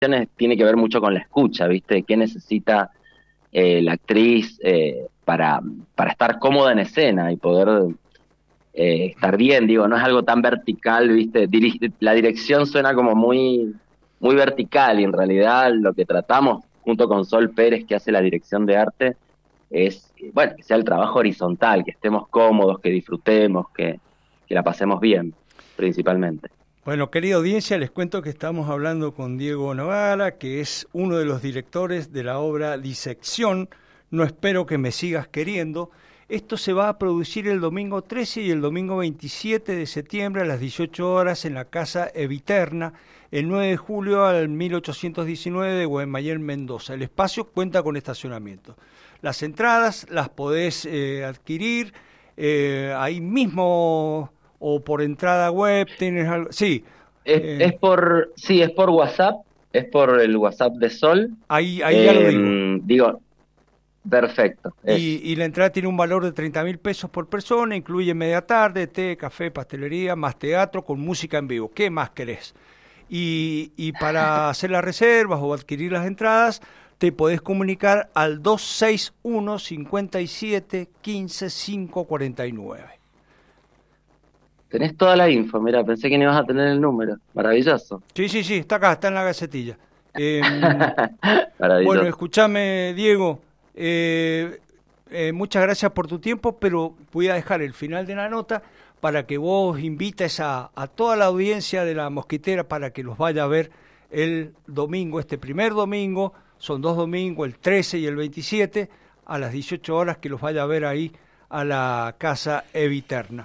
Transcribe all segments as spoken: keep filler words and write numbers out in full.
tiene que ver mucho con la escucha, ¿viste? ¿Qué necesita eh, la actriz eh, para, para estar cómoda en escena y poder eh, estar bien? Digo, no es algo tan vertical, ¿viste? Diri- la dirección suena como muy, muy vertical y en realidad lo que tratamos junto con Sol Pérez, que hace la dirección de arte, es, bueno, que sea el trabajo horizontal, que estemos cómodos, que disfrutemos, que, que la pasemos bien, principalmente. Bueno, querida audiencia, les cuento que estamos hablando con Diego Novara, que es uno de los directores de la obra Disección, No espero que me sigas queriendo. Esto se va a producir el domingo trece y el domingo veintisiete de septiembre a las dieciocho horas en la Casa Eviterna, el nueve de julio al mil ochocientos diecinueve de Guaymallén, Mendoza. El espacio cuenta con estacionamiento. Las entradas las podés eh, adquirir eh, ahí mismo o por entrada web, tienes algo. Sí, Es, eh, es por, sí, es por WhatsApp, es por el WhatsApp de Sol. ahí, ahí ya lo Eh, digo. digo, perfecto, Y, es. y la entrada tiene un valor de treinta mil pesos por persona, incluye media tarde, té, café, pastelería, más teatro con música en vivo. ¿Qué más querés? Y, y para hacer las reservas o adquirir las entradas, te podés comunicar al dos seis uno, cincuenta y siete, quince, quinientos cuarenta y nueve. Tenés toda la info, mira, pensé que no ibas a tener el número. Maravilloso. Sí, sí, sí, está acá, está en la gacetilla. Eh, Bueno, Maravilloso. escúchame, Diego. eh, eh, muchas gracias por tu tiempo, pero voy a dejar el final de la nota para que vos invites a, a toda la audiencia de la Mosquitera para que los vaya a ver el domingo, este primer domingo, son dos domingos, el trece y el veintisiete, a las dieciocho horas, que los vaya a ver ahí a la Casa Eviterna.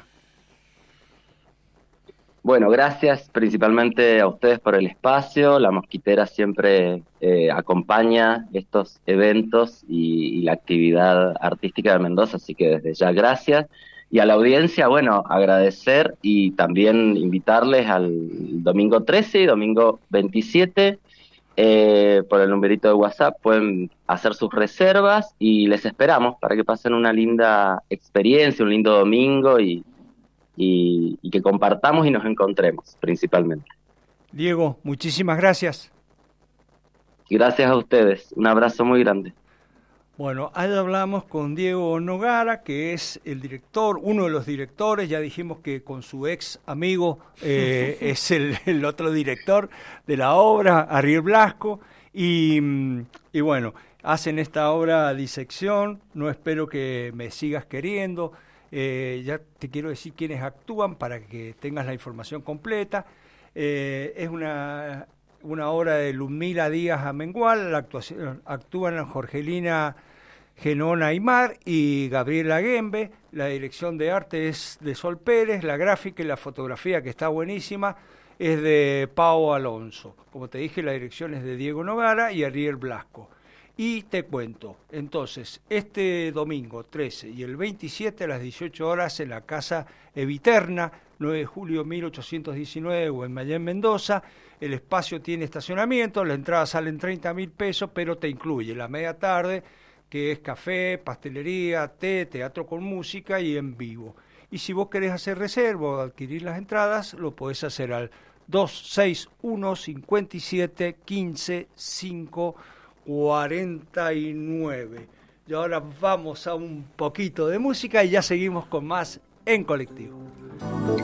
Bueno, gracias principalmente a ustedes por el espacio. La Mosquitera siempre eh, acompaña estos eventos y, y la actividad artística de Mendoza, así que desde ya gracias. Y a la audiencia, bueno, agradecer y también invitarles al domingo trece y domingo veintisiete eh, por el numerito de WhatsApp. Pueden hacer sus reservas y les esperamos para que pasen una linda experiencia, un lindo domingo y y, y que compartamos y nos encontremos principalmente. Diego, muchísimas gracias. Y gracias a ustedes. Un abrazo muy grande. Bueno, ahí hablamos con Diego Nogara, que es el director, uno de los directores, ya dijimos que con su ex amigo eh, es el, el otro director de la obra, Ariel Blasco, y, y bueno, hacen esta obra Disección, No espero que me sigas queriendo, eh, ya te quiero decir quiénes actúan para que tengas la información completa. Eh, es una, una obra de Ludmila Díaz Amengual, la actuación, actúan Jorgelina Genón Aymar y Gabriela Gembe. La dirección de arte es de Sol Pérez, la gráfica y la fotografía, que está buenísima, es de Pau Alonso. Como te dije, la dirección es de Diego Nogara y Ariel Blasco. Y te cuento, entonces, este domingo trece y el veintisiete a las dieciocho horas en la Casa Eviterna, nueve de julio mil ochocientos diecinueve, Guaymallén, Mendoza. El espacio tiene estacionamiento, la entrada sale en treinta mil pesos, pero te incluye la media tarde, que es café, pastelería, té, teatro con música y en vivo. Y si vos querés hacer reserva o adquirir las entradas, lo podés hacer al dos seis uno, cincuenta y siete, quince, quinientos cuarenta y nueve. Y ahora vamos a un poquito de música y ya seguimos con más en colectivo.